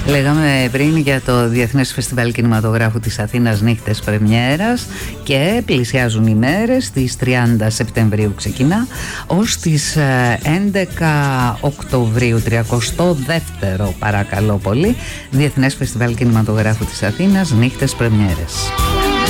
Λέγαμε πριν για το Διεθνές Φεστιβάλ Κινηματογράφου της Αθήνας, νύχτες πρεμιέρας, και πλησιάζουν οι μέρες. Στις 30 Σεπτεμβρίου ξεκινά ως τις 11 Οκτωβρίου, 32ο παρακαλώ πολύ, Διεθνές Φεστιβάλ Κινηματογράφου της Αθήνας, νύχτες πρεμιέρες.